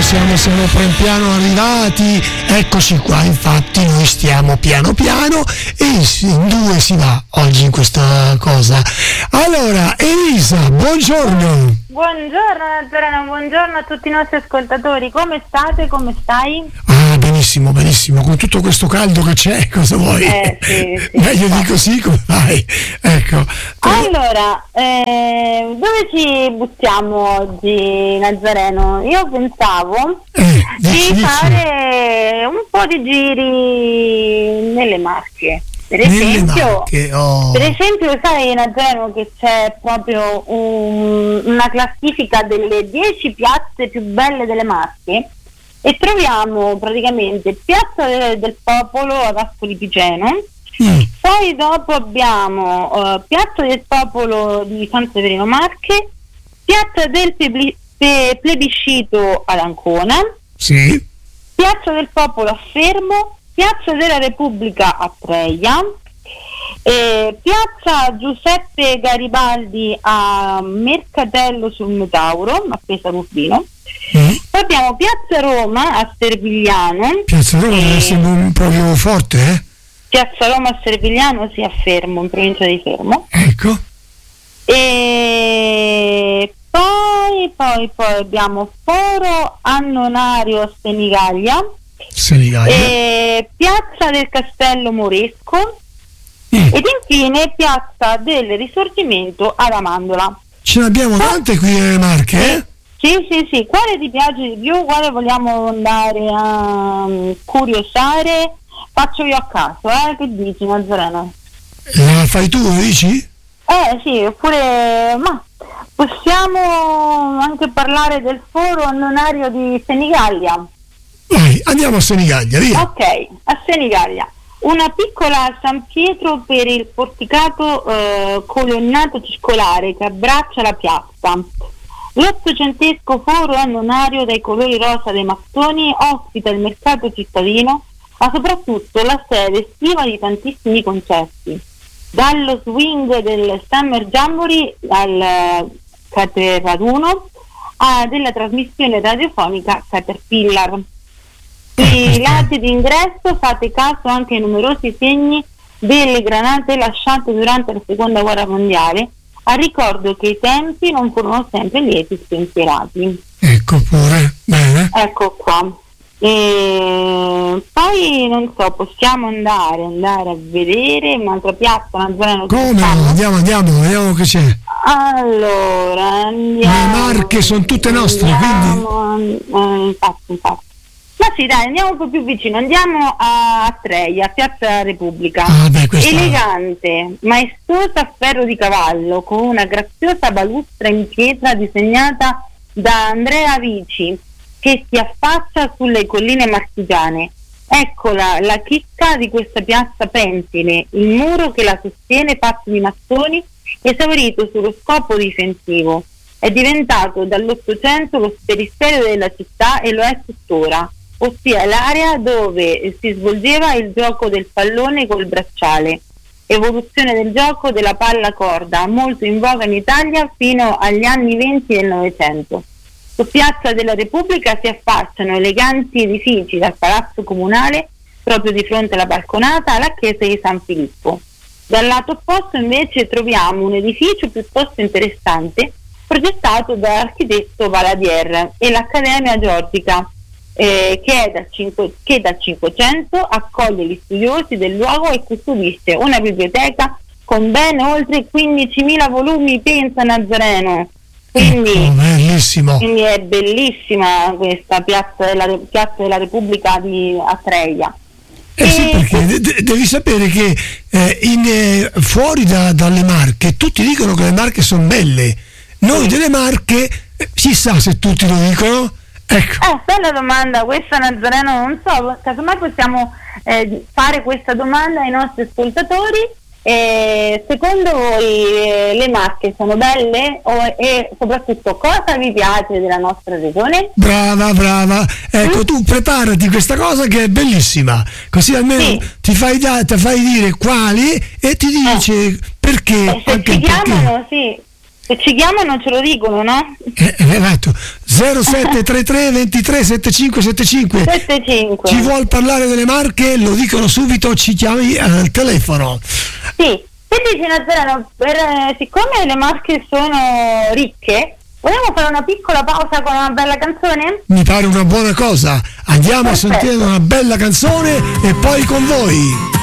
siamo pian piano arrivati, eccoci qua, infatti noi stiamo piano piano e in due si va oggi in questa cosa. Allora, Elisa, buongiorno. Buongiorno Nazareno, buongiorno a tutti i nostri ascoltatori, come state, come stai? Ah, benissimo, benissimo, con tutto questo caldo che c'è, cosa vuoi? Sì. Meglio di così, come fai? Ecco. Allora, dove ci buttiamo oggi, Nazareno? Io pensavo di fare un po' di giri nelle Marche. Per esempio, sai Nazareno che c'è proprio una classifica delle 10 piazze più belle delle Marche e troviamo praticamente Piazza del Popolo ad Ascoli Piceno, poi dopo abbiamo Piazza del Popolo di San Severino Marche, Piazza del Plebiscito ad Ancona, sì. Piazza del Popolo a Fermo, Piazza della Repubblica a Treia, Piazza Giuseppe Garibaldi a Mercatello sul Metauro, a Pesaro Urbino. Poi abbiamo Piazza Roma a Servigliano. Piazza Roma deve essere proprio forte, eh? Piazza Roma a Servigliano, sì, a Fermo, in provincia di Fermo. Ecco. E poi abbiamo Foro Annonario a Senigallia. Piazza del Castello Moresco ed infine Piazza del Risorgimento ad Amandola. Ce ne abbiamo tante qui nelle Marche, eh? Sì. Quale ti piace di più? Quale vogliamo andare a curiosare? Faccio io a caso, che dici, Nazareno? La fai tu, dici? Sì, oppure ma possiamo anche parlare del Foro Annonario di Senigallia. Vai, andiamo a Senigallia, via. Ok, a Senigallia. Una piccola San Pietro per il porticato colonnato circolare che abbraccia la piazza. L'ottocentesco foro annonario dai colori rosa dei mattoni ospita il mercato cittadino, ma soprattutto la sede estiva di tantissimi concerti. Dallo swing del Summer Jamboree al Caterraduno della trasmissione radiofonica Caterpillar. I lati d'ingresso fate caso anche ai numerosi segni delle granate lasciate durante la seconda guerra mondiale, a ricordo che i tempi non furono sempre lieti e spensierati. Ecco pure, bene. Ecco qua. E poi non so, possiamo andare a vedere un'altra piazza, una zona. Come no? Andiamo, vediamo che c'è. Allora, andiamo. Le Marche sono tutte nostre, quindi. Infatti. Ma sì, dai, andiamo un po' più vicino, andiamo a Treia, a Piazza Repubblica. Elegante, maestosa a ferro di cavallo, con una graziosa balustra in pietra disegnata da Andrea Vici, che si affaccia sulle colline marchigiane. Eccola la chicca di questa piazza pensile, il muro che la sostiene fatto di mattoni, esaurito sullo scopo difensivo. È diventato dall'800 lo periferico della città e lo è tuttora, ossia l'area dove si svolgeva il gioco del pallone col bracciale, evoluzione del gioco della palla corda, molto in voga in Italia fino agli anni 20 del Novecento. Su Piazza della Repubblica si affacciano eleganti edifici, dal Palazzo Comunale, proprio di fronte alla balconata, alla chiesa di San Filippo. Dal lato opposto invece troviamo un edificio piuttosto interessante, progettato dall'architetto Valadier e l'Accademia Georgica, che dal 500 accoglie gli studiosi del luogo e custodisce una biblioteca con ben oltre 15.000 volumi, pensa Nazareno. Quindi, bellissimo. Quindi è bellissima questa Piazza della Repubblica a Treia. Sì, perché devi sapere che fuori dalle Marche tutti dicono che le Marche sono belle. Noi delle Marche, si sa se tutti lo dicono. Ecco. Bella domanda questa, Nazareno, non so, casomai possiamo fare questa domanda ai nostri ascoltatori. Secondo voi le Marche sono belle e soprattutto cosa vi piace della nostra regione? Brava, ecco, tu preparati questa cosa che è bellissima, così almeno ti fai dire quali e ti dice perché. Se ci chiamano, sì. Se ci chiamano ce lo dicono, no? Esatto. 0733 23 75 75. Chi vuol parlare delle Marche lo dicono subito, ci chiami al telefono. Sì, senti Nazareno, siccome le Marche sono ricche, vogliamo fare una piccola pausa con una bella canzone? Mi pare una buona cosa. Andiamo a sentire una bella canzone e poi con voi.